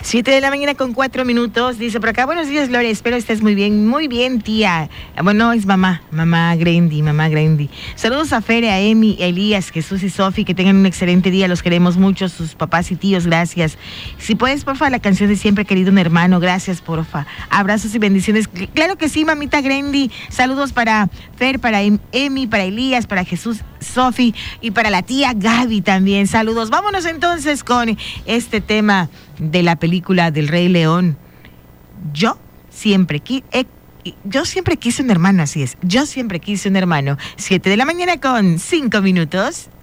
7 de la mañana con 4 minutos. Dice por acá, buenos días, Gloria, espero estés muy bien, tía. Bueno, es mamá Grandy. Saludos a Fere, a Emi, a Elías, Jesús y Sofi, que tengan un excelente día, los queremos mucho, sus papás y tíos, gracias. Si puedes, porfa, la canción de Siempre Querido un Hermano, gracias, porfa. Abrazos y bendiciones. Claro que sí, mamita Grandy. Saludos para Fer, para Emi, para Elías, para Jesús, Sofi y para la tía Gaby también. Saludos. Vámonos entonces con este tema de la película del Rey León. Yo siempre quise un hermano, así es. Yo siempre quise un hermano. 7 de la mañana con 5 minutos.